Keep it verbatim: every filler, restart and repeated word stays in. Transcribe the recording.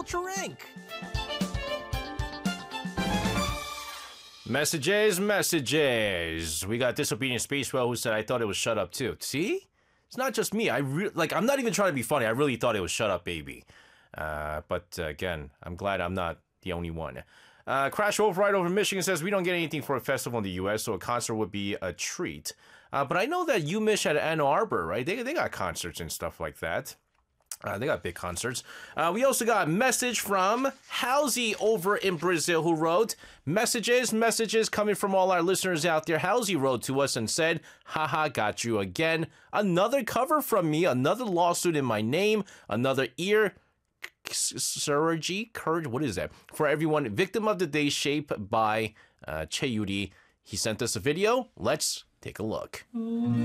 Ultra Ink. Messages, messages. We got Disobedient Spacewell who said, I thought it was Shut Up too. See? It's not just me. I re- like. I'm not even trying to be funny. I really thought it was Shut Up Baby. Uh, but uh, again, I'm glad I'm not the only one. Uh, Crash Override over Michigan says, we don't get anything for a festival in the U S, so a concert would be a treat. Uh, but I know that UMich at Ann Arbor, right? They, they got concerts and stuff like that. Uh, they got big concerts. Uh, we also got a message from Halsey over in Brazil who wrote, messages, messages coming from all our listeners out there. Halsey wrote to us and said, haha, got you again. Another cover from me, another lawsuit in my name, another ear surgery, courage, what is that? For everyone, Victim of the Day shape by uh, Che Yuri. He sent us a video. Let's take a look.